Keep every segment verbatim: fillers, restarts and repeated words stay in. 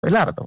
Abelardo,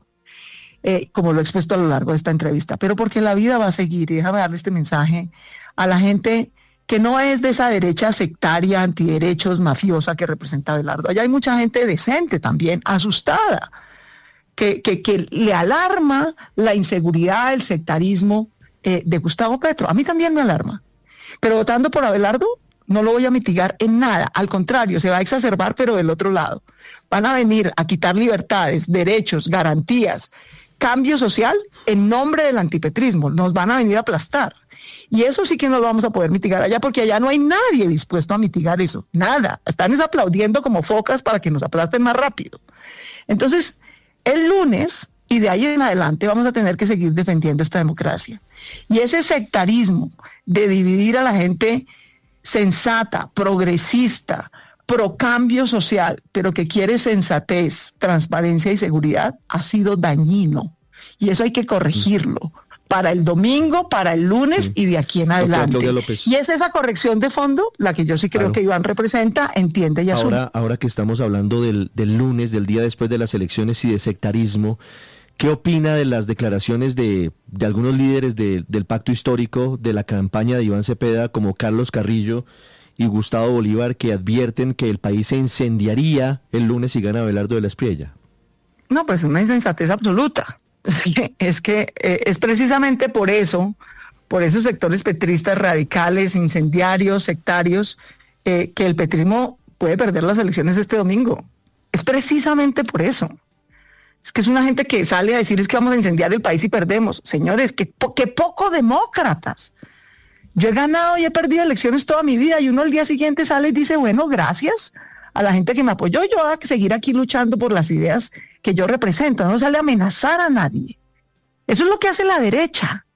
eh, como lo he expuesto a lo largo de esta entrevista, pero porque la vida va a seguir. Y déjame darle este mensaje a la gente que no es de esa derecha sectaria, antiderechos, mafiosa que representa Abelardo. Allá hay mucha gente decente también, asustada, que, que, que le alarma la inseguridad, el sectarismo eh, de Gustavo Petro. A mí también me alarma. Pero votando por Abelardo no lo voy a mitigar en nada. Al contrario, se va a exacerbar, pero del otro lado. Van a venir a quitar libertades, derechos, garantías, cambio social en nombre del antipetrismo. Nos van a venir a aplastar. Y eso sí que no lo vamos a poder mitigar allá, porque allá no hay nadie dispuesto a mitigar eso. Nada. Están es aplaudiendo como focas para que nos aplasten más rápido. Entonces, el lunes y de ahí en adelante vamos a tener que seguir defendiendo esta democracia. Y ese sectarismo de dividir a la gente sensata, progresista, pro cambio social, pero que quiere sensatez, transparencia y seguridad, ha sido dañino. Y eso hay que corregirlo para el domingo, para el lunes sí. y de aquí en adelante. Y es esa corrección de fondo la que yo sí creo claro. que Iván representa, entiende y asume. Ahora, ahora que estamos hablando del, del lunes, del día después de las elecciones y de sectarismo, ¿qué opina de las declaraciones de, de algunos líderes de, del pacto histórico de la campaña de Iván Cepeda, como Carlos Carrillo y Gustavo Bolívar, que advierten que el país se incendiaría el lunes si gana Abelardo de la Espriella? No, pues una insensatez absoluta. Es que eh, es precisamente por eso, por esos sectores petristas radicales, incendiarios, sectarios, eh, que el petrismo puede perder las elecciones este domingo. Es precisamente por eso. Es que es una gente que sale a decir es que vamos a incendiar el país y perdemos. Señores, que, po- que poco demócratas. Yo he ganado y he perdido elecciones toda mi vida y uno al día siguiente sale y dice, bueno, gracias a la gente que me apoyó, yo voy a seguir aquí luchando por las ideas que yo represento. No sale a amenazar a nadie. Eso es lo que hace la derecha.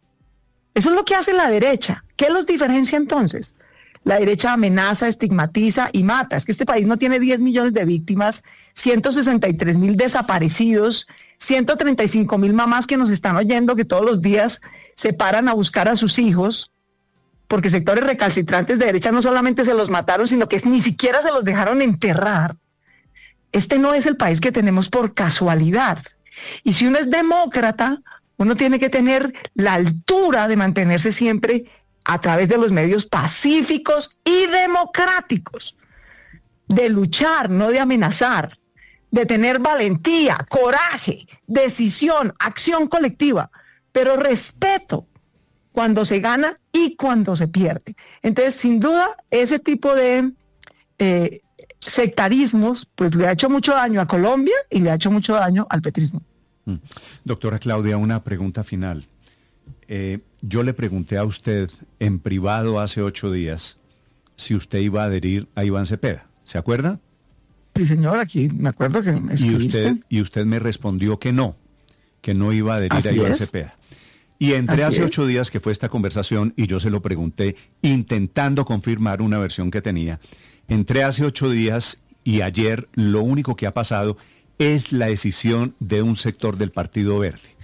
Eso es lo que hace la derecha. ¿Qué los diferencia entonces? La derecha amenaza, estigmatiza y mata. Es que este país no tiene diez millones de víctimas, ciento sesenta y tres mil desaparecidos, ciento treinta y cinco mil mamás que nos están oyendo, que todos los días se paran a buscar a sus hijos, porque sectores recalcitrantes de derecha no solamente se los mataron, sino que ni siquiera se los dejaron enterrar. Este no es el país que tenemos por casualidad. Y si uno es demócrata, uno tiene que tener la altura de mantenerse siempre a través de los medios pacíficos y democráticos, de luchar, no de amenazar, de tener valentía, coraje, decisión, acción colectiva, pero respeto cuando se gana y cuando se pierde. Entonces, sin duda, ese tipo de eh, sectarismos, pues le ha hecho mucho daño a Colombia y le ha hecho mucho daño al petrismo. Mm. Doctora Claudia, una pregunta final. Eh, yo le pregunté a usted en privado hace ocho días si usted iba a adherir a Iván Cepeda. ¿Se acuerda? Sí, señor, aquí me acuerdo que me escribiste. Y usted, y usted me respondió que no, que no iba a adherir Así a Iván es. Cepeda. Y entré Así hace es. ocho días que fue esta conversación y yo se lo pregunté intentando confirmar una versión que tenía. Entré hace ocho días y ayer lo único que ha pasado es la decisión de un sector del Partido Verde.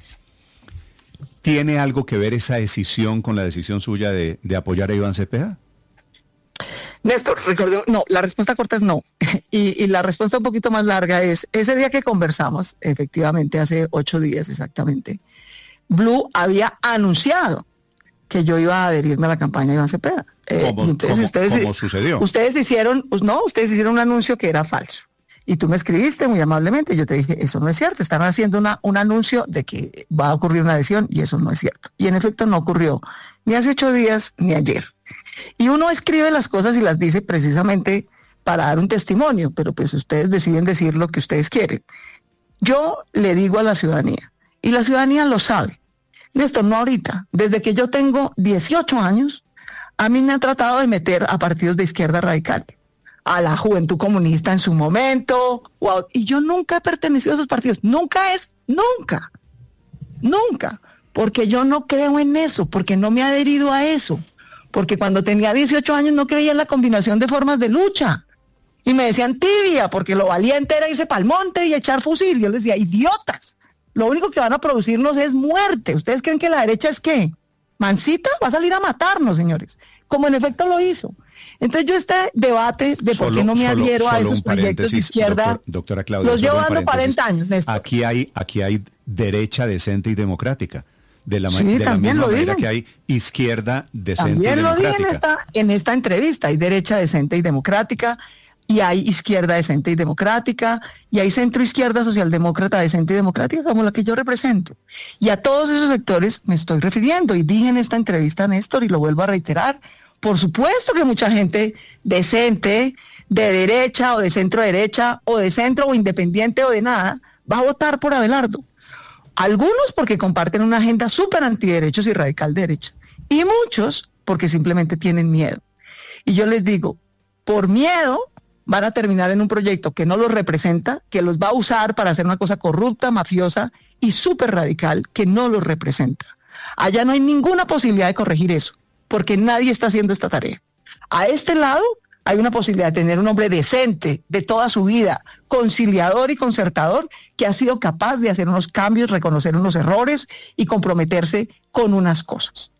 ¿Tiene algo que ver esa decisión con la decisión suya de, de apoyar a Iván Cepeda? Néstor, recuerdo, no, la respuesta corta es no. Y, y la respuesta un poquito más larga es, ese día que conversamos, efectivamente hace ocho días exactamente, Blue había anunciado que yo iba a adherirme a la campaña de Iván Cepeda. Eh, ¿Cómo, y entonces cómo- ustedes, cómo sucedió? Ustedes hicieron, no, ustedes hicieron un anuncio que era falso. Y tú me escribiste muy amablemente, yo te dije, eso no es cierto, están haciendo una, un anuncio de que va a ocurrir una adhesión y eso no es cierto. Y en efecto no ocurrió ni hace ocho días ni ayer. Y uno escribe las cosas y las dice precisamente para dar un testimonio, pero pues ustedes deciden decir lo que ustedes quieren. Yo le digo a la ciudadanía, y la ciudadanía lo sabe, Néstor, no ahorita, desde que yo tengo dieciocho años, a mí me han tratado de meter a partidos de izquierda radical, a la Juventud Comunista en su momento, o a- y yo nunca he pertenecido a esos partidos, nunca es, nunca, nunca, porque yo no creo en eso, porque no me he adherido a eso, porque cuando tenía dieciocho años no creía en la combinación de formas de lucha, y me decían tibia, porque lo valiente era irse pa'l monte y echar fusil, yo les decía, idiotas, lo único que van a producirnos es muerte. ¿Ustedes creen que la derecha es qué? ¿Mansita? Va a salir a matarnos, señores. como en efecto lo hizo. Entonces yo este debate de por qué no me solo, adhiero solo a esos proyectos de izquierda, doctor, doctora Claudia, los llevo dando cuarenta años, Néstor. Aquí hay, aquí hay derecha decente y democrática. De la, sí, de la también misma lo manera digan. que hay izquierda decente también y democrática. También lo dije en esta, en esta entrevista, hay derecha decente y democrática, y hay izquierda decente y democrática, y hay centro izquierda socialdemócrata decente y democrática, como la que yo represento. Y a todos esos sectores me estoy refiriendo, y dije en esta entrevista, Néstor, y lo vuelvo a reiterar, por supuesto que mucha gente decente, de derecha o de centro derecha, o de centro o independiente o de nada, va a votar por Abelardo. Algunos porque comparten una agenda súper antiderechos y radical derecha, y muchos porque simplemente tienen miedo. Y yo les digo, por miedo van a terminar en un proyecto que no los representa, que los va a usar para hacer una cosa corrupta, mafiosa y súper radical que no los representa. Allá no hay ninguna posibilidad de corregir eso, porque nadie está haciendo esta tarea. A este lado hay una posibilidad de tener un hombre decente de toda su vida, conciliador y concertador, que ha sido capaz de hacer unos cambios, reconocer unos errores y comprometerse con unas cosas.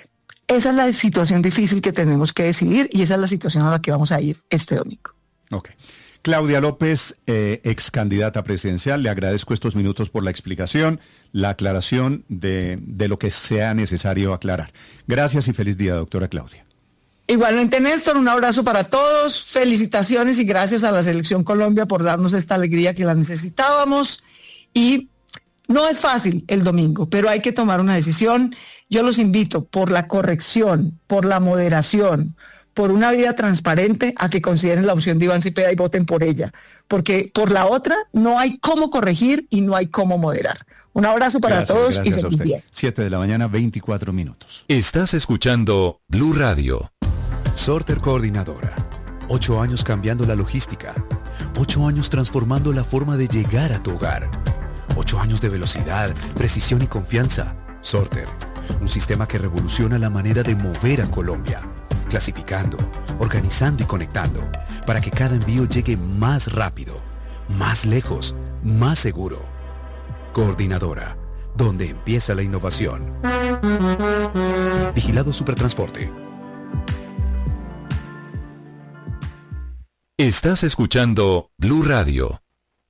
Esa es la situación difícil que tenemos que decidir y esa es la situación a la que vamos a ir este domingo. Ok. Claudia López, eh, ex candidata presidencial, le agradezco estos minutos por la explicación, la aclaración de, de lo que sea necesario aclarar. Gracias y feliz día, doctora Claudia. Igualmente, Néstor, un abrazo para todos, felicitaciones y gracias a la Selección Colombia por darnos esta alegría que la necesitábamos. Y no es fácil el domingo, pero hay que tomar una decisión. Yo los invito por la corrección, por la moderación, por una vida transparente, a que consideren la opción de Iván Cepeda y voten por ella, porque por la otra no hay cómo corregir y no hay cómo moderar. Un abrazo para gracias, todos gracias y feliz día. siete de la mañana, veinticuatro minutos. Estás escuchando Blue Radio. Sorter Coordinadora. Ocho años cambiando la logística. Ocho años transformando la forma de llegar a tu hogar. Ocho años de velocidad, precisión y confianza. Sorter. Un sistema que revoluciona la manera de mover a Colombia. Clasificando, organizando y conectando para que cada envío llegue más rápido, más lejos, más seguro. Coordinadora, donde empieza la innovación. Vigilado Supertransporte. Estás escuchando Blue Radio.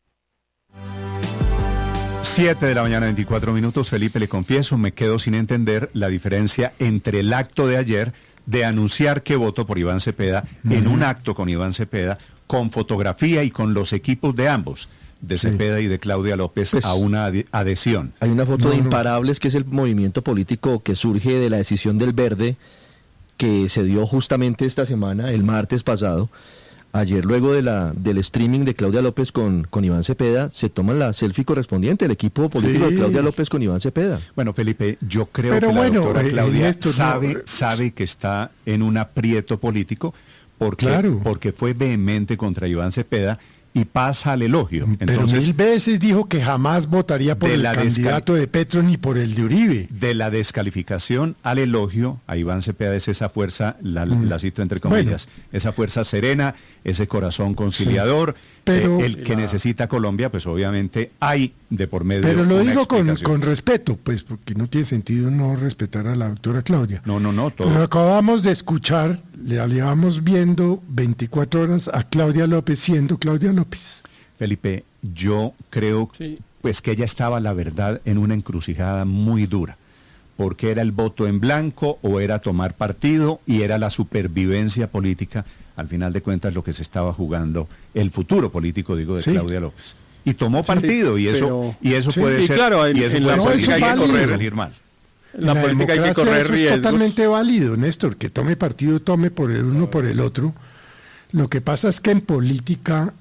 siete de la mañana, veinticuatro minutos. Felipe, le confieso, me quedo sin entender la diferencia entre el acto de ayer de anunciar que votó por Iván Cepeda, uh-huh, en un acto con Iván Cepeda, con fotografía y con los equipos de ambos, de Cepeda sí. y de Claudia López, pues, a una ad- adhesión. Hay una foto no, de no. Imparables, que es el movimiento político que surge de la decisión del Verde, que se dio justamente esta semana, el martes pasado. Ayer, luego de la del streaming de Claudia López con, con Iván Cepeda, se toma la selfie correspondiente, el equipo político sí. de Claudia López con IvánCepeda. Bueno, Felipe, yo creo Pero que bueno, la doctora eh, Claudia esto, sabe, no, sabe que está en un aprieto político porque, claro. porque fue vehemente contra Iván Cepeda y pasa al elogio. Pero Entonces, mil veces dijo que jamás votaría por el candidato de Petro ni por el de Uribe. De la descalificación al elogio, a Iván Cepeda es esa fuerza, la, mm. la cito entre comillas, bueno. esa fuerza serena, ese corazón conciliador, sí. pero, eh, el que la... necesita Colombia, pues obviamente hay de por medio. Pero lo una digo con, con respeto, pues porque no tiene sentido no respetar a la doctora Claudia. No, no, no. Todo. Pero acabamos de escuchar, le llevamos viendo veinticuatro horas a Claudia López siendo Claudia López. Felipe, yo creo sí. pues que ella estaba, la verdad, en una encrucijada muy dura, porque era el voto en blanco o era tomar partido y era la supervivencia política, al final de cuentas lo que se estaba jugando, el futuro político, digo, de sí. Claudia López. Y tomó partido sí, y eso pero... y eso sí, puede sí, ser claro, en, y eso en puede la salir, hay que correr, salir mal. En la, la política hay que correr eso riesgos. Es totalmente válido, Néstor, que tome partido, tome por el uno por el otro. Lo que pasa es que en política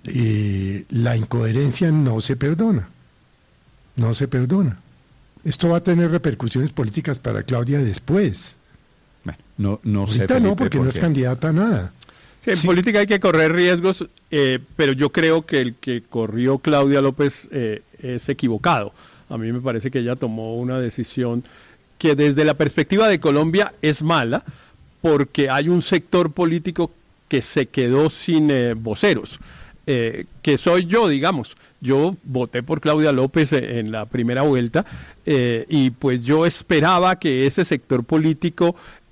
eh, la incoherencia no se perdona. No se perdona. Esto va a tener repercusiones políticas para Claudia después. Bueno, no, no Ahorita sé, Felipe, no, porque ¿por no qué? es candidata a nada. Sí, en sí. política hay que correr riesgos, eh, pero yo creo que el que corrió Claudia López eh, es equivocado. A mí me parece que ella tomó una decisión que desde la perspectiva de Colombia es mala, porque hay un sector político que se quedó sin eh, voceros, eh, que soy yo, digamos. Yo voté por Claudia López en la primera vuelta eh, y pues yo esperaba que ese sector político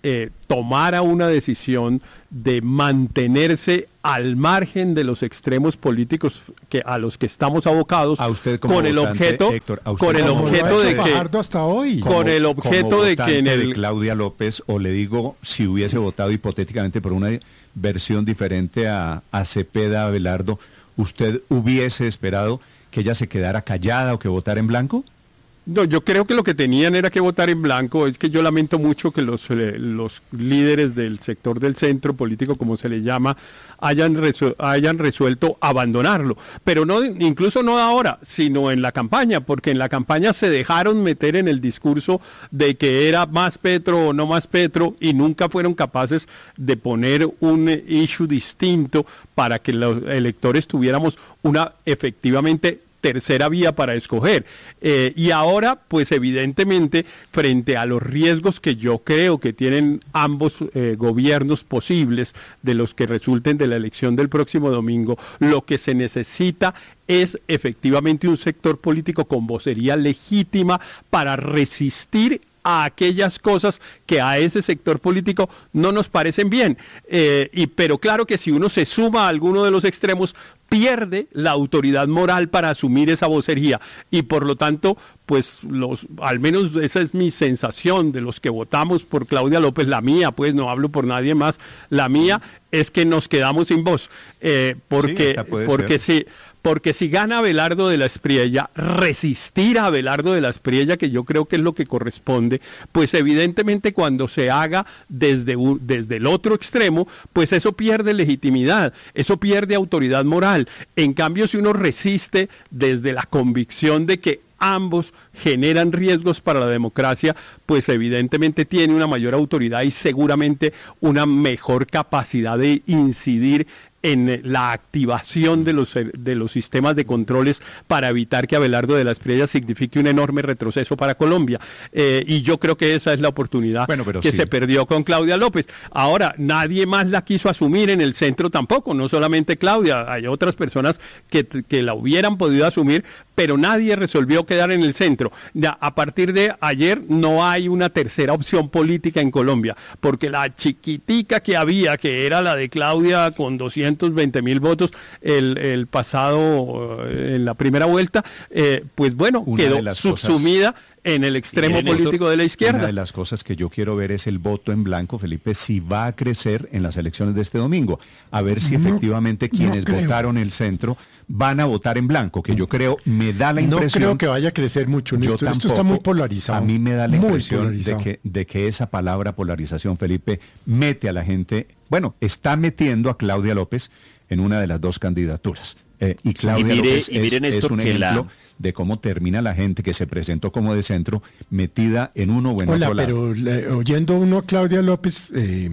eh, tomara una decisión de mantenerse al margen de los extremos políticos que a los que estamos abocados, a usted como con el votante, objeto Héctor, a usted con el como objeto de que Fajardo hasta hoy. con Como- el objeto como de que en votante el de Claudia López, o le digo, si hubiese votado hipotéticamente por una versión diferente a, a Cepeda, Abelardo, ¿usted hubiese esperado que ella se quedara callada o que votara en blanco? No, yo creo que lo que tenían era que votar en blanco. Es que yo lamento mucho que los, eh, los líderes del sector del centro político, como se le llama, hayan, resu- hayan resuelto abandonarlo. Pero no, incluso no ahora, sino en la campaña, porque en la campaña se dejaron meter en el discurso de que era más Petro o no más Petro y nunca fueron capaces de poner un eh, issue distinto para que los electores tuviéramos una efectivamente tercera vía para escoger. Eh, y ahora, pues evidentemente, frente a los riesgos que yo creo que tienen ambos eh, gobiernos posibles, de los que resulten de la elección del próximo domingo, lo que se necesita es efectivamente un sector político con vocería legítima para resistir a aquellas cosas que a ese sector político no nos parecen bien. Eh, y, pero claro que si uno se suma a alguno de los extremos, pierde la autoridad moral para asumir esa vocería. Y por lo tanto, pues los, al menos esa es mi sensación de los que votamos por Claudia López, la mía, pues no hablo por nadie más, la mía es que nos quedamos sin voz. Eh, porque, Sí, hasta puede porque ser. si... Porque si gana Abelardo de la Espriella, resistir a Abelardo de la Espriella, que yo creo que es lo que corresponde, pues evidentemente cuando se haga desde, un, desde el otro extremo, pues eso pierde legitimidad, eso pierde autoridad moral. En cambio, si uno resiste desde la convicción de que ambos generan riesgos para la democracia, pues evidentemente tiene una mayor autoridad y seguramente una mejor capacidad de incidir en la activación de los, de los sistemas de controles para evitar que Abelardo de la Espriella signifique un enorme retroceso para Colombia. Eh, y yo creo que esa es la oportunidad Bueno, pero que sí. se perdió con Claudia López. Ahora, nadie más la quiso asumir en el centro tampoco, no solamente Claudia, hay otras personas que, que la hubieran podido asumir, pero nadie resolvió quedar en el centro. Ya, a partir de ayer no hay una tercera opción política en Colombia, porque la chiquitica que había, que era la de Claudia con doscientos veinte mil votos el, el pasado, eh, en la primera vuelta, eh, pues bueno, Una quedó de las subsumida cosas... en el extremo Miren, político esto, de la izquierda. Una de las cosas que yo quiero ver es el voto en blanco, Felipe, si va a crecer en las elecciones de este domingo. A ver si No, efectivamente quienes no creo. votaron el centro van a votar en blanco, que yo creo, me da la impresión... No creo que vaya a crecer mucho, Yo Néstor. Esto está tampoco. muy polarizado. A mí me da la muy impresión de polarizado. que, de que esa palabra polarización, Felipe, mete a la gente, bueno, está metiendo a Claudia López en una de las dos candidaturas. Eh, y Claudia y mire, López y mire, es, Néstor, es un que ejemplo la... de cómo termina la gente que se presentó como de centro, metida en uno o en Hola, otro lado. pero le- oyendo uno a Claudia López, eh,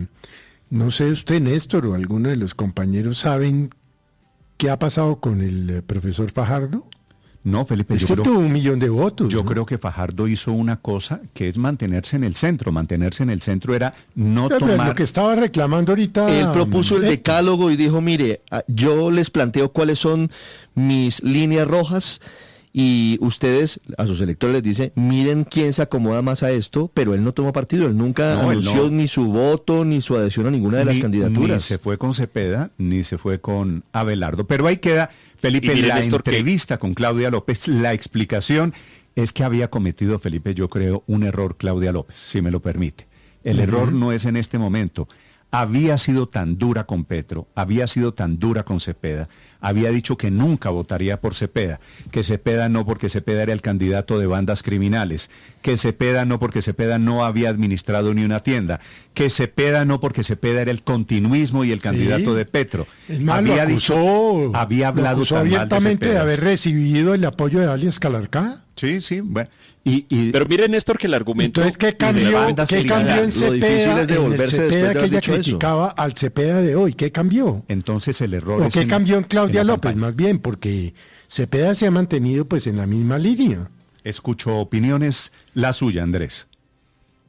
no sé usted, Néstor, o alguno de los compañeros saben qué ha pasado con el eh, profesor Fajardo. No, Felipe, Es yo que creo, tuvo un millón de votos. yo ¿no? creo que Fajardo hizo una cosa que es mantenerse en el centro. Mantenerse en el centro era no Pero tomar... lo que estaba reclamando ahorita. Él propuso el eh, decálogo y dijo, mire, ah, yo les planteo cuáles son mis líneas rojas y ustedes, a sus electores les dice, miren quién se acomoda más a esto, pero él no tomó partido, él nunca No, él anunció no. ni su voto ni su adhesión a ninguna de las ni, candidaturas. Ni se fue con Cepeda, ni se fue con Abelardo. Pero ahí queda, Felipe, Y mire, la Néstor, que- entrevista con Claudia López, la explicación es que había cometido, Felipe, yo creo, un error Claudia López, si me lo permite. El Ujú. error no es en este momento. Había sido tan dura con Petro, había sido tan dura con Cepeda, había dicho que nunca votaría por Cepeda, que Cepeda no porque Cepeda era el candidato de bandas criminales, que Cepeda no porque Cepeda no había administrado ni una tienda, que Cepeda no porque Cepeda era el continuismo y el Sí. candidato de Petro. Es más, había lo acusó, había hablado lo acusó tan mal de abiertamente de, Cepeda. haber recibido el apoyo de alias Calarcá. Sí, sí, bueno. Y, y Pero mire, Néstor, que el argumento... Entonces, ¿qué de cambió, bandas ¿qué criminales- cambió en Lo difícil Cepeda, es en el devolverse después de Cepeda haber que ella dicho eso. criticaba al Cepeda de hoy? ¿Qué cambió? entonces el error ¿O es qué en- cambió en Claudia en la López? campaña. Más bien, porque Cepeda se ha mantenido pues en la misma línea. Escucho opiniones, la suya, Andrés.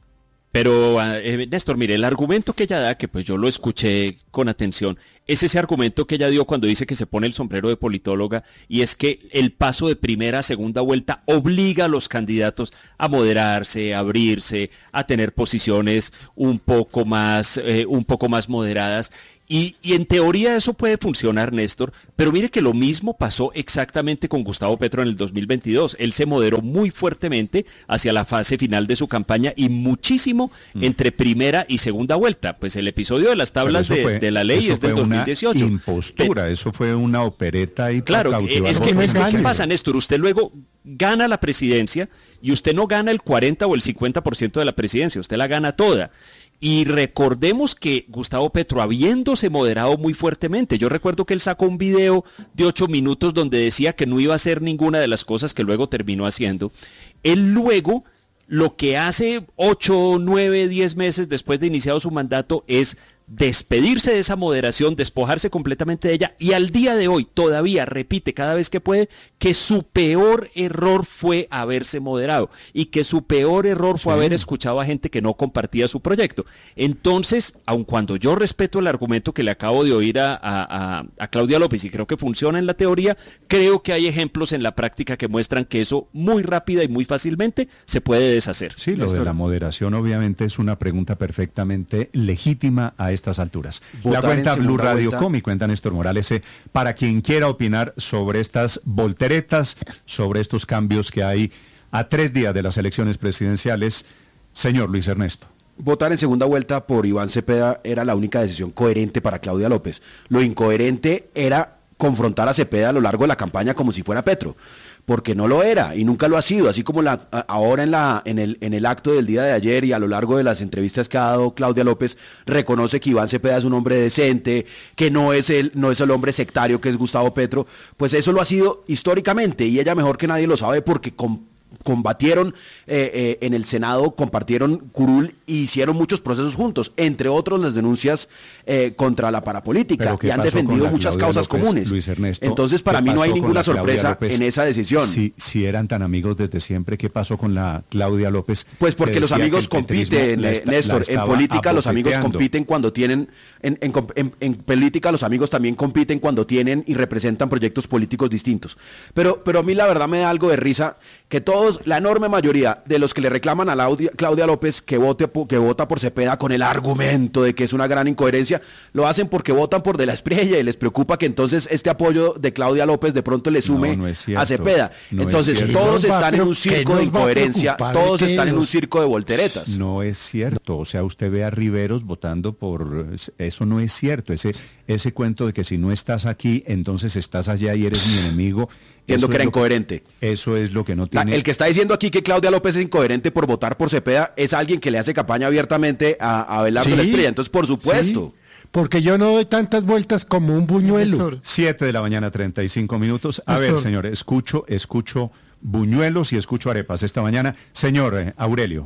Pero, eh, Néstor, mire, el argumento que ella da, que pues yo lo escuché con atención, es ese argumento que ella dio cuando dice que se pone el sombrero de politóloga, y es que el paso de primera a segunda vuelta obliga a los candidatos a moderarse, a abrirse, a tener posiciones un poco más, eh, un poco más moderadas. Y, y en teoría eso puede funcionar, Néstor, pero mire que lo mismo pasó exactamente con Gustavo Petro en el dos mil veintidós. Él se moderó muy fuertemente hacia la fase final de su campaña y muchísimo mm. entre primera y segunda vuelta. Pues el episodio de las tablas de, fue, de la ley es del dos mil dieciocho. Impostura, eh, eso fue una opereta y claro, es que, es que ¿qué pasa, Néstor? Usted luego gana la presidencia y usted no gana el cuarenta o el cincuenta por ciento de la presidencia, usted la gana toda. Y recordemos que Gustavo Petro, habiéndose moderado muy fuertemente, yo recuerdo que él sacó un video de ocho minutos donde decía que no iba a hacer ninguna de las cosas que luego terminó haciendo. Él luego, lo que hace ocho, nueve, diez meses después de iniciado su mandato es despedirse de esa moderación, despojarse completamente de ella, y al día de hoy todavía repite cada vez que puede que su peor error fue haberse moderado y que su peor error fue sí. haber escuchado a gente que no compartía su proyecto. Entonces, aun cuando yo respeto el argumento que le acabo de oír a, a, a Claudia López y creo que funciona en la teoría, creo que hay ejemplos en la práctica que muestran que eso muy rápida y muy fácilmente se puede deshacer. Sí, lo de la moderación obviamente es una pregunta perfectamente legítima a estas alturas. La cuenta Blue Radio Com y cuenta Néstor Morales, eh, para quien quiera opinar sobre estas volteretas, sobre estos cambios que hay a tres días de las elecciones presidenciales. Señor Luis Ernesto. Votar en segunda vuelta por Iván Cepeda era la única decisión coherente para Claudia López. Lo incoherente era confrontar a Cepeda a lo largo de la campaña como si fuera Petro, porque no lo era y nunca lo ha sido, así como la, ahora en, la, en, el, en el acto del día de ayer y a lo largo de las entrevistas que ha dado Claudia López, reconoce que Iván Cepeda es un hombre decente, que no es el, no es el hombre sectario que es Gustavo Petro. Pues eso lo ha sido históricamente y ella mejor que nadie lo sabe porque con combatieron eh, eh, en el Senado, compartieron curul y hicieron muchos procesos juntos, entre otros las denuncias eh, contra la parapolítica, y han defendido muchas Claudia causas López, comunes. Luis Ernesto, entonces para mí no hay ninguna sorpresa López, en esa decisión. Si, si eran tan amigos desde siempre, ¿qué pasó con la Claudia López? Pues porque los amigos compiten, eh, Néstor, en política los amigos compiten cuando tienen, en, en, en, en política los amigos también compiten cuando tienen y representan proyectos políticos distintos. Pero, pero a mí la verdad me da algo de risa que todos, la enorme mayoría de los que le reclaman a Claudia, Claudia López que vote que vota por Cepeda con el argumento de que es una gran incoherencia, lo hacen porque votan por De la Espriella y les preocupa que entonces este apoyo de Claudia López de pronto le sume no, no cierto, a Cepeda. No entonces todos están en un circo de incoherencia, todos están en un circo de volteretas. No es cierto, o sea, usted ve a Riveros votando por... Eso no es cierto, ese, ese cuento de que si no estás aquí, entonces estás allá y eres mi enemigo. Entiendo que era incoherente. Eso es lo que no tiene... La, el que está diciendo aquí que Claudia López es incoherente por votar por Cepeda es alguien que le hace campaña abiertamente a, a Abelardo ¿Sí? de la Espriella. Entonces, por supuesto. Sí, porque yo no doy tantas vueltas como un buñuelo. Siete de la mañana, treinta y cinco minutos. A Néstor. ver, señor, escucho, escucho buñuelos y escucho arepas esta mañana. Señor eh, Aurelio.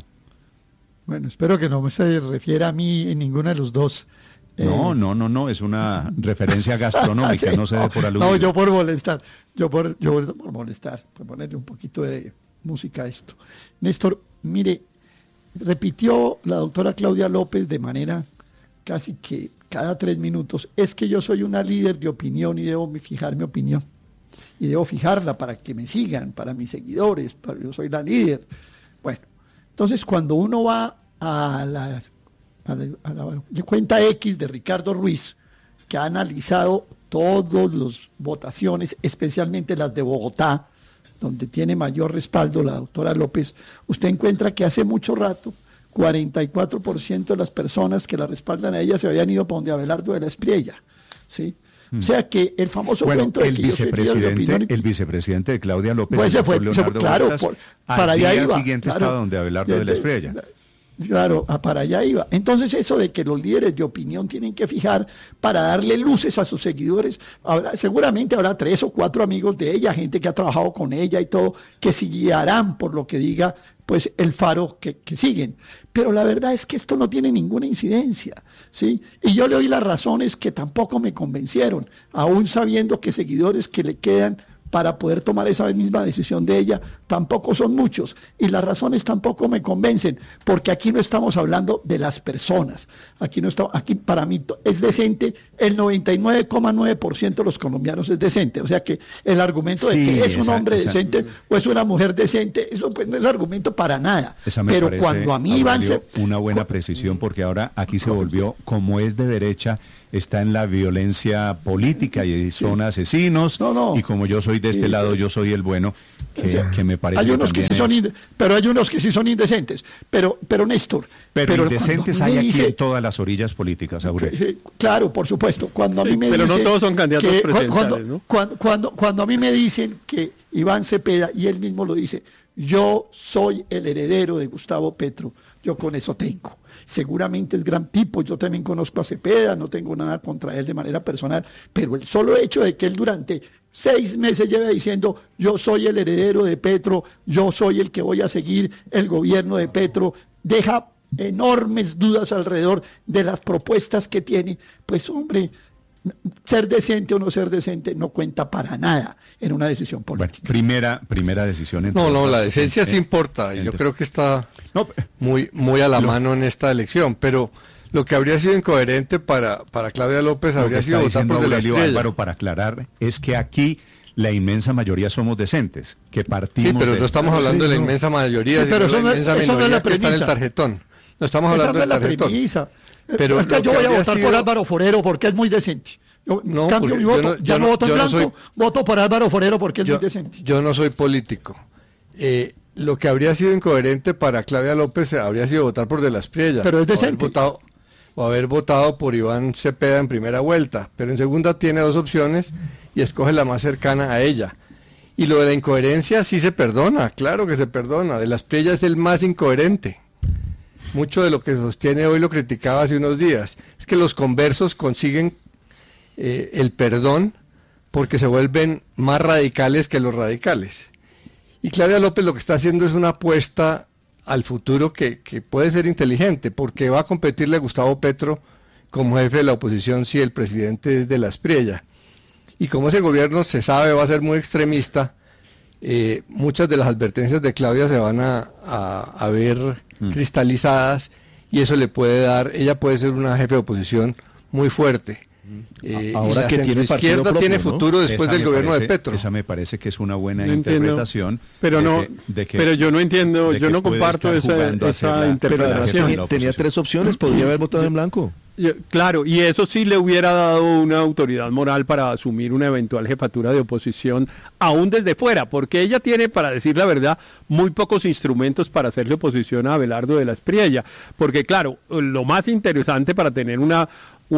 Bueno, espero que no se refiera a mí en ninguno de los dos. No, eh, no, no, no, es una referencia gastronómica, sí, no se dé por aludido. No, yo por molestar, yo por, yo por molestar, por ponerle un poquito de música a esto. Néstor, mire, repitió la doctora Claudia López de manera casi que cada tres minutos, es que yo soy una líder de opinión y debo fijar mi opinión. Y debo fijarla para que me sigan, para mis seguidores, para yo soy la líder. Bueno, entonces cuando uno va a las... a la, a la cuenta X de Ricardo Ruiz, que ha analizado todas las votaciones, especialmente las de Bogotá, donde tiene mayor respaldo la doctora López, usted encuentra que hace mucho rato cuarenta y cuatro por ciento de las personas que la respaldan a ella se habían ido para donde Abelardo de la Espriella, ¿sí? O sea que el famoso bueno, cuento de el que vicepresidente, yo soy el vicepresidente de Claudia López, pues se fue, se fue, claro, Huertas, por, para allá al día iba, siguiente claro, estaba donde Abelardo de, de la Espriella. Claro, para allá iba. Entonces eso de que los líderes de opinión tienen que fijar para darle luces a sus seguidores, habrá, seguramente habrá tres o cuatro amigos de ella, gente que ha trabajado con ella y todo, que se guiarán por lo que diga pues el faro que, que siguen. Pero la verdad es que esto no tiene ninguna incidencia, ¿sí? Y yo le doy las razones que tampoco me convencieron, aún sabiendo que seguidores que le quedan para poder tomar esa misma decisión de ella, tampoco son muchos. Y las razones tampoco me convencen, porque aquí no estamos hablando de las personas. Aquí, no está, aquí para mí es decente, el noventa y nueve coma nueve por ciento de los colombianos es decente. O sea que el argumento sí, de que es un esa, hombre esa, decente esa, o es una mujer decente, eso pues no es argumento para nada. Pero cuando a mí Iván se... Una buena precisión, porque ahora aquí se volvió, como es de derecha, está en la violencia política y son sí. asesinos, no, no. y como yo soy de este sí, lado, yo soy el bueno, que, o sea, que me parece hay unos que, que sí es... son inde... pero hay unos que sí son indecentes, pero, pero Néstor... Pero, pero indecentes hay aquí dice... en todas las orillas políticas, Aurelio. Okay, claro, por supuesto, cuando sí, a mí me pero dicen... Pero no todos son candidatos que, presidenciales, cuando, ¿no? Cuando, cuando, cuando a mí me dicen que Iván Cepeda, y él mismo lo dice, yo soy el heredero de Gustavo Petro, yo con eso tengo. Seguramente es gran tipo, yo también conozco a Cepeda, no tengo nada contra él de manera personal, pero el solo hecho de que él durante seis meses lleve diciendo yo soy el heredero de Petro, yo soy el que voy a seguir el gobierno de Petro, deja enormes dudas alrededor de las propuestas que tiene, pues hombre, ser decente o no ser decente no cuenta para nada en una decisión política. Bueno, primera, primera decisión. No, no, la decencia en, sí importa, y yo creo que está no, muy, muy a la lo, mano en esta elección, pero lo que habría sido incoherente para, para Claudia López habría sido votar por Aurelio Álvaro, para aclarar, es que aquí la inmensa mayoría somos decentes, que partimos Sí, pero de... no estamos hablando sí, de la no. inmensa mayoría, sí, pero sino de la inmensa no, minoría no es la que está en el tarjetón. No estamos hablando del tarjetón. Premisa. Pero es que yo voy a votar sido... por Álvaro Forero porque es muy decente. Yo, no, cambio mi voto, no, ya no, no voto en blanco, no soy, voto por Álvaro Forero porque es yo, muy decente. Yo no soy político. Eh, lo que habría sido incoherente para Claudia López habría sido votar por De las Priellas. Pero es decente. O haber votado, o haber votado por Iván Cepeda en primera vuelta. Pero en segunda tiene dos opciones y escoge la más cercana a ella. Y lo de la incoherencia sí se perdona, claro que se perdona. De las Priellas es el más incoherente. Mucho de lo que sostiene hoy lo criticaba hace unos días. Es que los conversos consiguen Eh, el perdón porque se vuelven más radicales que los radicales. Y Claudia López lo que está haciendo es una apuesta al futuro que, que puede ser inteligente, porque va a competirle a Gustavo Petro como jefe de la oposición si el presidente es de las Priellas. Y como ese gobierno se sabe va a ser muy extremista, eh, muchas de las advertencias de Claudia se van a, a, a ver mm. cristalizadas, y eso le puede dar, ella puede ser una jefe de oposición muy fuerte. Eh, Ahora y que tiene izquierda propio, tiene ¿no? futuro después esa del gobierno parece, de Petro. Esa me parece que es una buena no interpretación. Entiendo, pero no, de que, de que, pero yo no entiendo, yo no comparto esa, esa esa interpretación. Tenía, tenía tres opciones, podría haber votado en blanco. Yo, claro, y eso sí le hubiera dado una autoridad moral para asumir una eventual jefatura de oposición, aún desde fuera, porque ella tiene, para decir la verdad, muy pocos instrumentos para hacerle oposición a Abelardo de las Priellas, porque claro, lo más interesante para tener una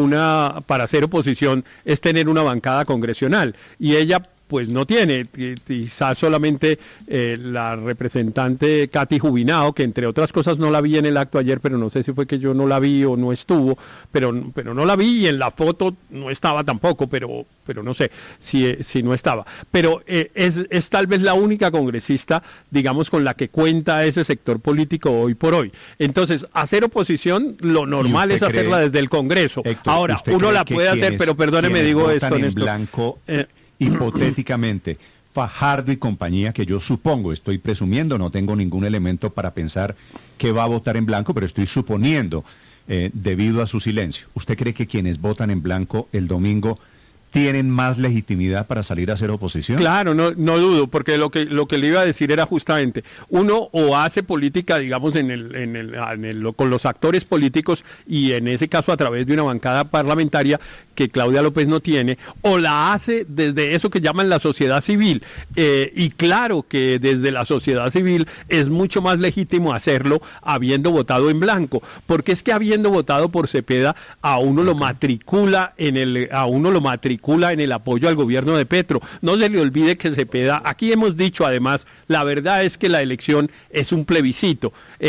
una para hacer oposición es tener una bancada congresional, y ella pues no tiene, quizás solamente eh, la representante Katy Jubinao, que entre otras cosas no la vi en el acto ayer, pero no sé si fue que yo no la vi o no estuvo, pero, pero no la vi, y en la foto no estaba tampoco, pero, pero no sé si, si no estaba. Pero eh, es, es tal vez la única congresista, digamos, con la que cuenta ese sector político hoy por hoy. Entonces, hacer oposición, lo normal es hacerla cree, desde el Congreso. Héctor, Ahora, uno la puede hacer, quienes, pero perdóneme, digo esto, en Néstor. Blanco, eh, hipotéticamente, Fajardo y compañía, que yo supongo, estoy presumiendo, no tengo ningún elemento para pensar que va a votar en blanco, pero estoy suponiendo, eh, debido a su silencio. ¿Usted cree que quienes votan en blanco el domingo tienen más legitimidad para salir a hacer oposición? Claro, no, no dudo, porque lo que lo que le iba a decir era justamente, uno o hace política, digamos, en el, en el, en el, con los actores políticos, y en ese caso a través de una bancada parlamentaria que Claudia López no tiene, o la hace desde eso que llaman la sociedad civil, eh, y claro que desde la sociedad civil es mucho más legítimo hacerlo habiendo votado en blanco, porque es que habiendo votado por Cepeda, a uno lo matricula en el, a uno lo matricula en el apoyo al gobierno de Petro. No se le olvide que Cepeda, aquí hemos dicho además, la verdad es que la elección es un plebiscito, es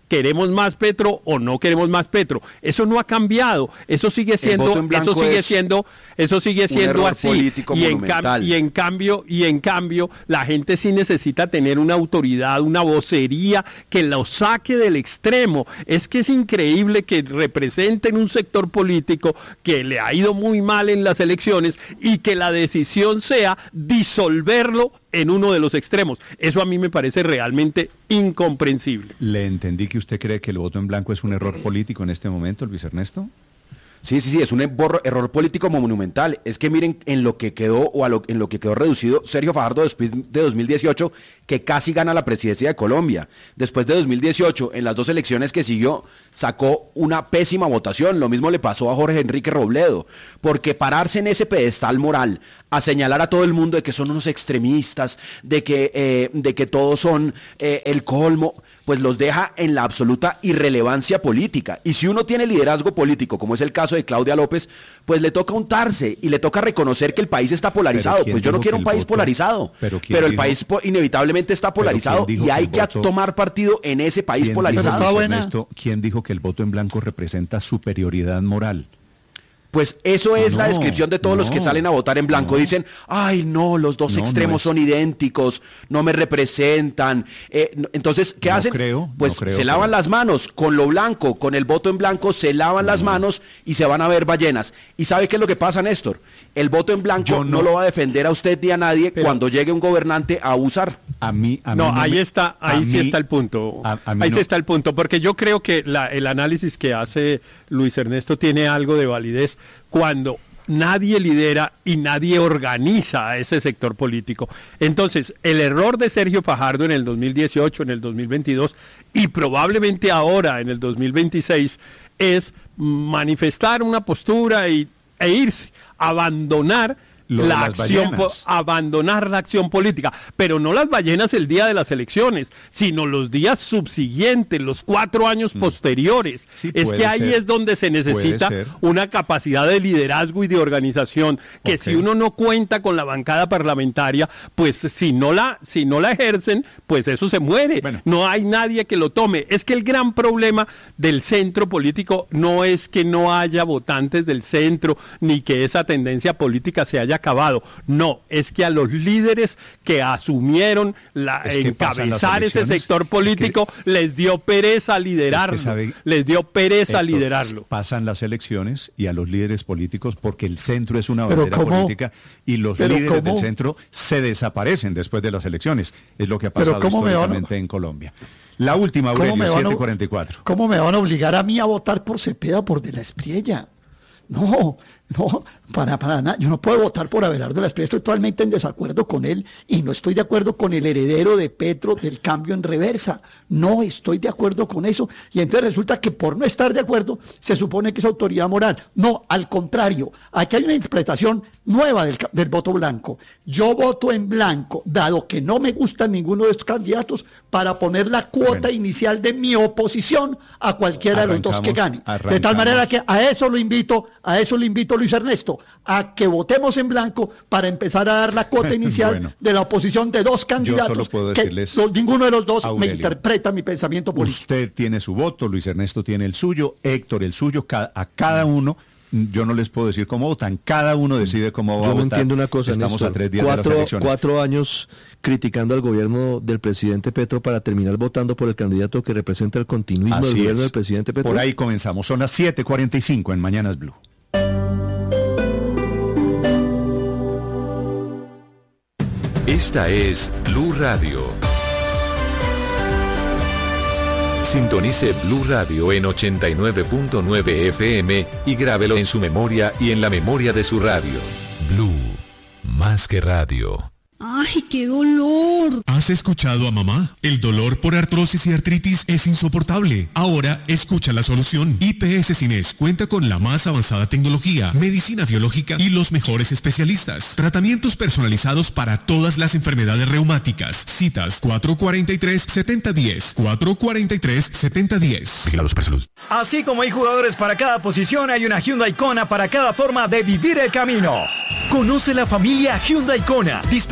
¿queremos más Petro o no queremos más Petro? Eso no ha cambiado, eso sigue siendo, eso sigue siendo, eso sigue siendo así. Y en, cam- y en cambio, y en cambio, la gente sí necesita tener una autoridad, una vocería que lo saque del extremo. Es que es increíble que representen un sector político que le ha ido muy mal en las elecciones y que la decisión sea disolverlo en uno de los extremos. Eso a mí me parece realmente incomprensible. Le entendí que usted cree que el voto en blanco es un error político en este momento, Luis Ernesto. Sí, sí, sí, es un error, error político monumental. Es que miren en lo que quedó o a lo, en lo que quedó reducido Sergio Fajardo después de dos mil dieciocho, que casi gana la presidencia de Colombia. Después de dos mil dieciocho, en las dos elecciones que siguió, sacó una pésima votación. Lo mismo le pasó a Jorge Enrique Robledo, porque pararse en ese pedestal moral, a señalar a todo el mundo de que son unos extremistas, de que, eh, de que todos son eh, el colmo, pues los deja en la absoluta irrelevancia política. Y si uno tiene liderazgo político, como es el caso de Claudia López, pues le toca untarse y le toca reconocer que el país está polarizado. Pues yo no quiero un país voto, polarizado, pero, pero el dijo, país po- inevitablemente está polarizado y hay que, que voto, tomar partido en ese país polarizado. Dijo, Ernesto, ¿quién dijo que el voto en blanco representa superioridad moral? Pues eso es no, la descripción de todos no, los que salen a votar en blanco. No. Dicen, ay no, los dos no, extremos no es... son idénticos, no me representan. Eh, entonces, ¿qué no hacen? Creo, pues creo, se lavan creo. las manos con lo blanco, con el voto en blanco, se lavan las manos y se van a ver ballenas. ¿Y sabe qué es lo que pasa, Néstor? El voto en blanco no... lo va a defender a usted ni a nadie Pero... cuando llegue un gobernante a abusar. A mí, a mí no, no ahí me... está, ahí sí mí... está el punto. A, a ahí no... sí está el punto, porque yo creo que la, el análisis que hace Luis Ernesto tiene algo de validez cuando nadie lidera y nadie organiza a ese sector político. Entonces, el error de Sergio Fajardo en el dos mil dieciocho, en el dos mil veintidós y probablemente ahora en el dos mil veintiséis es manifestar una postura y, e irse, abandonar Lo la acción, po- abandonar la acción política, pero no las ballenas el día de las elecciones, sino los días subsiguientes, los cuatro años mm. posteriores. Sí, es que ahí ser. es donde se necesita una capacidad de liderazgo y de organización, que okay. si uno no cuenta con la bancada parlamentaria, pues si no la, si no la ejercen, pues eso se muere. Bueno. No hay nadie que lo tome. Es que el gran problema del centro político no es que no haya votantes del centro, ni que esa tendencia política se haya acabado. No, es que a los líderes que asumieron la, es que encabezar ese sector político es que, les dio pereza liderarlo. Es que sabe, les dio pereza Héctor, liderarlo. Pasan las elecciones y a los líderes políticos, porque el centro es una bandera política, y los líderes ¿cómo? del centro se desaparecen después de las elecciones. Es lo que ha pasado históricamente en Colombia. La última, Aurelio, siete cuarenta y cuatro. ¿Cómo me van a obligar a mí a votar por Cepeda, por De la Espriella? No, no, para, para nada. Yo no puedo votar por Abelardo de la Espriella. Estoy totalmente en desacuerdo con él y no estoy de acuerdo con el heredero de Petro del cambio en reversa. No estoy de acuerdo con eso. Y entonces resulta que por no estar de acuerdo se supone que es autoridad moral. No, al contrario. Aquí hay una interpretación nueva del, del voto blanco. Yo voto en blanco, dado que no me gusta ninguno de estos candidatos, para poner la cuota bueno. inicial de mi oposición a cualquiera arrancamos, de los dos que gane. Arrancamos. De tal manera que a eso lo invito, a eso lo invito, Luis Ernesto, a que votemos en blanco para empezar a dar la cuota inicial bueno, de la oposición de dos candidatos que lo, ninguno de los dos Aurelio, me interpreta mi pensamiento político. Usted tiene su voto, Luis Ernesto tiene el suyo, Héctor el suyo, ca- a cada uno. Yo no les puedo decir cómo votan, cada uno decide cómo va Yo a votar. Yo no entiendo una cosa, Estamos Néstor, a tres días cuatro, de las elecciones. Cuatro años criticando al gobierno del presidente Petro para terminar votando por el candidato que representa el continuismo Así del gobierno es. del presidente Petro. Por ahí comenzamos, son las siete cuarenta y cinco en Mañanas Blue. Esta es Blue Radio. Sintonice Blue Radio en ochenta y nueve punto nueve F M y grábelo en su memoria y en la memoria de su radio. Blue, más que radio. ¡Ay, qué dolor! ¿Has escuchado a mamá? El dolor por artrosis y artritis es insoportable. Ahora, escucha la solución. I P S Cines cuenta con la más avanzada tecnología, medicina biológica y los mejores especialistas. Tratamientos personalizados para todas las enfermedades reumáticas. Citas cuatro cuatro tres, siete cero uno cero, cuatro cuatro tres, siete cero uno cero. Vigilados por salud. Así como hay jugadores para cada posición, hay una Hyundai Kona para cada forma de vivir el camino. Conoce la familia Hyundai Kona, disponible en versión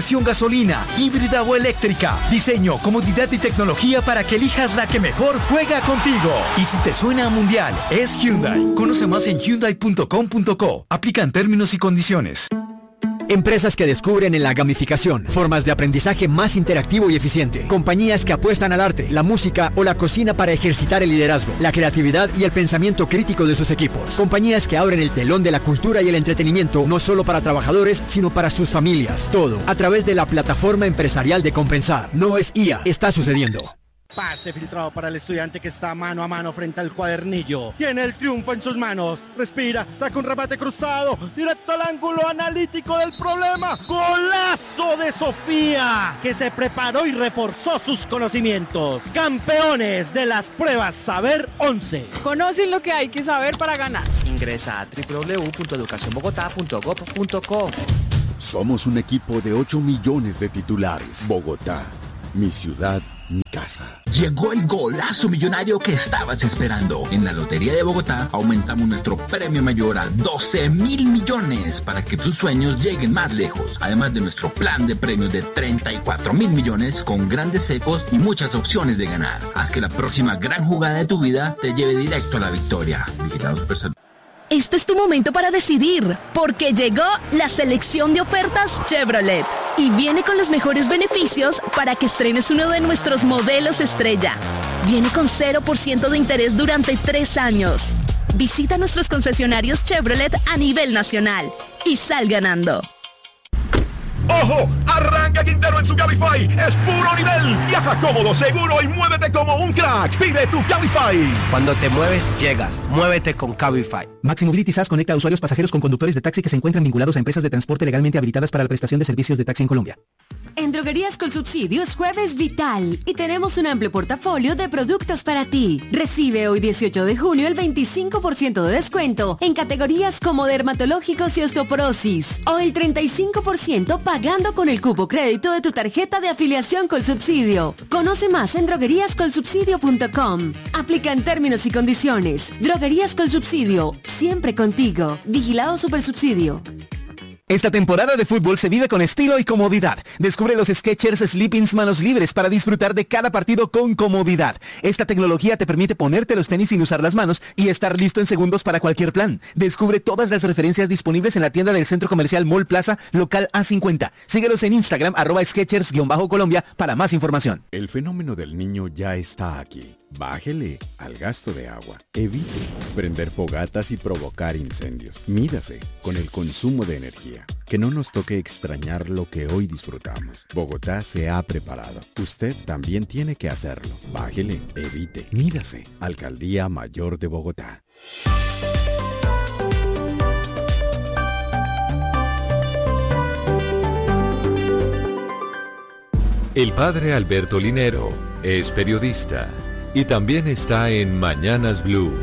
versión gasolina, híbrida o eléctrica. Diseño, comodidad y tecnología para que elijas la que mejor juega contigo. Y si te suena a mundial, es Hyundai. Conoce más en hyundai punto com punto co. Aplican términos y condiciones. Empresas que descubren en la gamificación formas de aprendizaje más interactivo y eficiente. Compañías que apuestan al arte, la música o la cocina para ejercitar el liderazgo, la creatividad y el pensamiento crítico de sus equipos. Compañías que abren el telón de la cultura y el entretenimiento no solo para trabajadores, sino para sus familias. Todo a través de la plataforma empresarial de Compensar. No es I A, está sucediendo. Pase filtrado para el estudiante que está mano a mano frente al cuadernillo. Tiene el triunfo en sus manos. Respira, saca un remate cruzado, directo al ángulo analítico del problema. ¡Golazo de Sofía! Que se preparó y reforzó sus conocimientos. Campeones de las pruebas Saber once. Conocen lo que hay que saber para ganar. Ingresa a doble u doble u doble u punto educación bogotá punto gob punto co. Somos un equipo de ocho millones de titulares. Bogotá, mi ciudad, mi casa. Llegó el golazo millonario que estabas esperando. En la Lotería de Bogotá aumentamos nuestro premio mayor a doce mil millones para que tus sueños lleguen más lejos. Además de nuestro plan de premios de treinta y cuatro mil millones con grandes secos y muchas opciones de ganar. Haz que la próxima gran jugada de tu vida te lleve directo a la victoria. Vigilados personal. Este es tu momento para decidir, porque llegó la selección de ofertas Chevrolet y viene con los mejores beneficios para que estrenes uno de nuestros modelos estrella. Viene con cero por ciento de interés durante tres años. Visita nuestros concesionarios Chevrolet a nivel nacional y sal ganando. ¡Ojo! Arranca Quintero en su Cabify. Es puro nivel. Viaja cómodo, seguro y muévete como un crack. Vive tu Cabify. Cuando te mueves, llegas. Muévete con Cabify. Maxi Mobility S A S conecta a usuarios pasajeros con conductores de taxi que se encuentran vinculados a empresas de transporte legalmente habilitadas para la prestación de servicios de taxi en Colombia. En Droguerías con Subsidio es Jueves Vital y tenemos un amplio portafolio de productos para ti. Recibe hoy dieciocho de junio el veinticinco por ciento de descuento en categorías como dermatológicos y osteoporosis o el treinta y cinco por ciento pagando con el cupo crédito de tu tarjeta de afiliación con Subsidio. Conoce más en droguerías con subsidio punto com. Aplican términos y condiciones. Droguerías con Subsidio, siempre contigo. Vigilado Supersubsidio. Esta temporada de fútbol se vive con estilo y comodidad. Descubre los Skechers Sleepings manos libres para disfrutar de cada partido con comodidad. Esta tecnología te permite ponerte los tenis sin usar las manos y estar listo en segundos para cualquier plan. Descubre todas las referencias disponibles en la tienda del Centro Comercial Mall Plaza, local A cincuenta. Síguelos en Instagram, arroba Skechers-Colombia para más información. El fenómeno del niño ya está aquí. Bájele al gasto de agua. Evite prender fogatas y provocar incendios. Mídase con el consumo de energía. Que no nos toque extrañar lo que hoy disfrutamos. Bogotá se ha preparado. Usted también tiene que hacerlo. Bájele, evite, mídase. Alcaldía Mayor de Bogotá. El padre Alberto Linero es periodista y también está en Mañanas Blue.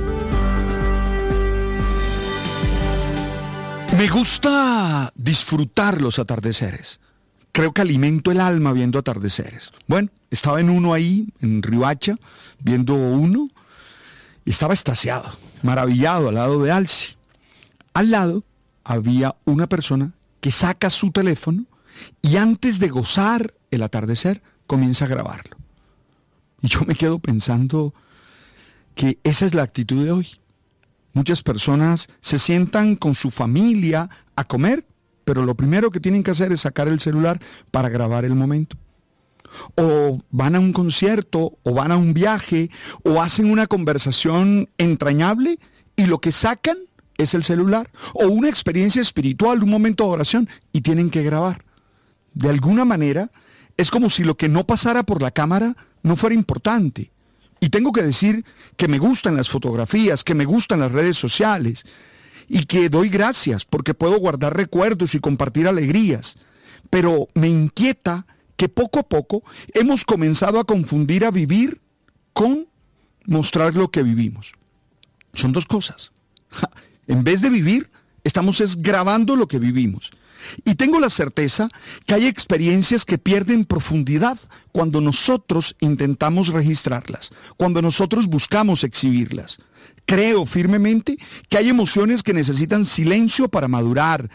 Me gusta disfrutar los atardeceres. Creo que alimento el alma viendo atardeceres. Bueno, estaba en uno ahí, en Riohacha, viendo uno, y estaba extasiado, maravillado al lado de Alci. Al lado había una persona que saca su teléfono y antes de gozar el atardecer comienza a grabarlo. Y yo me quedo pensando que esa es la actitud de hoy. Muchas personas se sientan con su familia a comer, pero lo primero que tienen que hacer es sacar el celular para grabar el momento. O van a un concierto, o van a un viaje, o hacen una conversación entrañable y lo que sacan es el celular. O una experiencia espiritual, un momento de oración y tienen que grabar. De alguna manera, es como si lo que no pasara por la cámara no fuera importante. Y tengo que decir que me gustan las fotografías, que me gustan las redes sociales y que doy gracias porque puedo guardar recuerdos y compartir alegrías. Pero me inquieta que poco a poco hemos comenzado a confundir a vivir con mostrar lo que vivimos. Son dos cosas. En vez de vivir, estamos es grabando lo que vivimos. Y tengo la certeza que hay experiencias que pierden profundidad cuando nosotros intentamos registrarlas, cuando nosotros buscamos exhibirlas. Creo firmemente que hay emociones que necesitan silencio para madurar,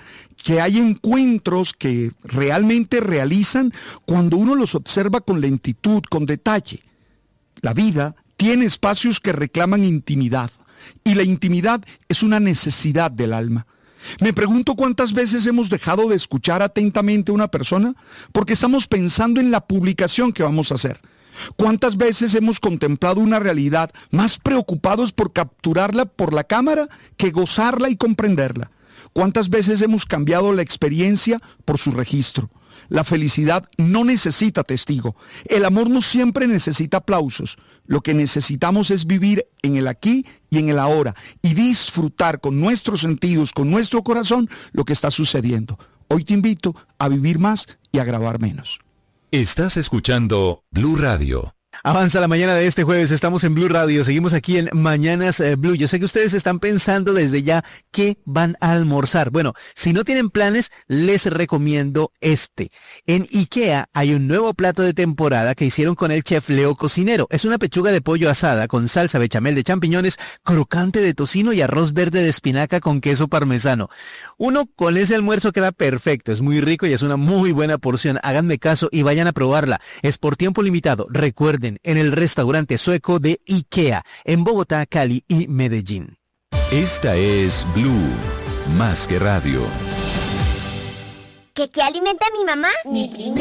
que hay encuentros que realmente realizan cuando uno los observa con lentitud, con detalle. La vida tiene espacios que reclaman intimidad, y la intimidad es una necesidad del alma. Me pregunto cuántas veces hemos dejado de escuchar atentamente a una persona porque estamos pensando en la publicación que vamos a hacer. ¿Cuántas veces hemos contemplado una realidad más preocupados por capturarla por la cámara que gozarla y comprenderla? ¿Cuántas veces hemos cambiado la experiencia por su registro? La felicidad no necesita testigo. El amor no siempre necesita aplausos. Lo que necesitamos es vivir en el aquí y en el ahora y disfrutar con nuestros sentidos, con nuestro corazón, lo que está sucediendo. Hoy te invito a vivir más y a grabar menos. Estás escuchando Blue Radio. Avanza la mañana de este jueves, estamos en Blue Radio, seguimos aquí en Mañanas eh, Blue. Yo sé que ustedes están pensando desde ya qué van a almorzar. Bueno, si no tienen planes, les recomiendo este. En IKEA hay un nuevo plato de temporada que hicieron con el chef Leo Cocinero. Es una pechuga de pollo asada con salsa bechamel de champiñones, crocante de tocino y arroz verde de espinaca con queso parmesano. Uno con ese almuerzo queda perfecto, es muy rico y es una muy buena porción. Háganme caso y vayan a probarla. Es por tiempo limitado. Recuerden, en el restaurante sueco de IKEA, en Bogotá, Cali y Medellín. Esta es Blue, más que radio. ¿Qué, qué alimenta a mi mamá? Mi primer